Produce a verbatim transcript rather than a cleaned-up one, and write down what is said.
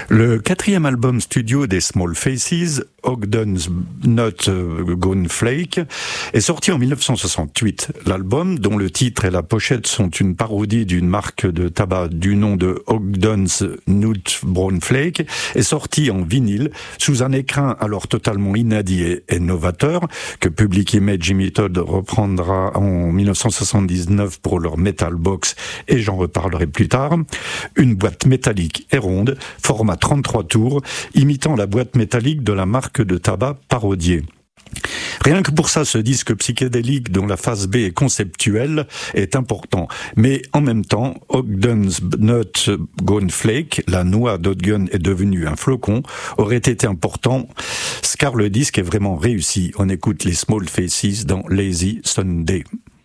Le quatrième album studio des Small Faces, Ogden's Not Gone Flake, est sorti en dix-neuf cent soixante-huit. L'album, dont le titre et la pochette sont une parodie d'une marque de tabac du nom de Ogden's Not Brown Flake, est sorti en vinyle sous un écrin alors totalement inédit et, et novateur, que Public Image Limited reprendra en dix-neuf cent soixante-dix-neuf pour leur Metal Box, et j'en reparlerai plus tard. Une boîte métallique et ronde, format trente-trois tours, imitant la boîte métallique de la marque de tabac parodiée. Rien que pour ça, ce disque psychédélique dont la phase B est conceptuelle est important. Mais en même temps, Ogden's Not Gone Flake, la noix d'Ogden est devenue un flocon, aurait été important, car le disque est vraiment réussi. On écoute les Small Faces dans Lazy Sunday.